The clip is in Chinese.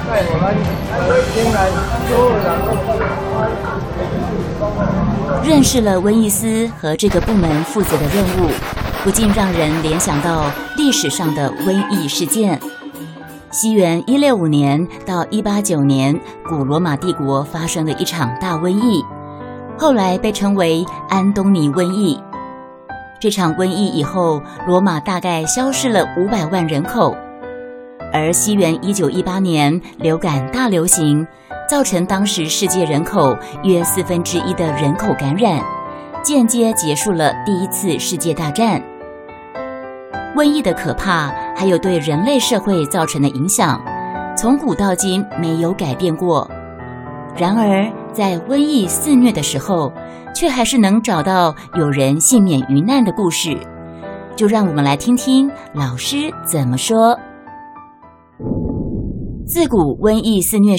认识了瘟疫司和这个部门负责的任务，不禁让人联想到历史上的瘟疫事件。西元165年到189年，古罗马帝国发生了一场大瘟疫，后来被称为安东尼瘟疫。这场瘟疫以后，罗马大概消失了500万人口。而西元1918年流感大流行，造成当时世界人口约1/4的人口感染，间接结束了第一次世界大战。瘟疫的可怕，还有对人类社会造成的影响，从古到今没有改变过。然而，在瘟疫肆虐的时候，却还是能找到有人幸免于难的故事。就让我们来听听老师怎么说。自古瘟疫肆虐